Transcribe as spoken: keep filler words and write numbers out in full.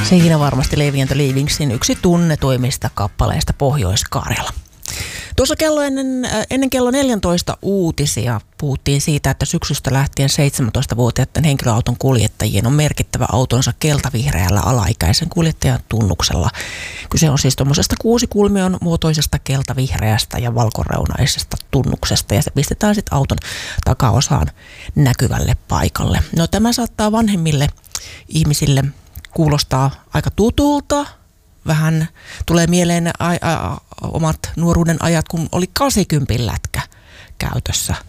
Siinä varmasti Levi and the Leavingsin yksi tunnetuimmista kappaleista Pohjois-Karjala. Tuossa kello ennen, ennen kello neljätoista uutisia puhuttiin siitä, että syksystä lähtien seitsemäntoistavuotiaiden henkilöauton kuljettajien on merkittävä autonsa keltavihreällä alaikäisen kuljettajan tunnuksella. Kyse on siis tuommoisesta kuusikulmion muotoisesta keltavihreästä ja valkoreunaisesta tunnuksesta ja se pistetään sitten auton takaosaan näkyvälle paikalle. No tämä saattaa vanhemmille ihmisille kuulostaa aika tutulta. Vähän tulee mieleen a- a- omat nuoruuden ajat, kun oli kahdeksankymmentä lätkä käytössä.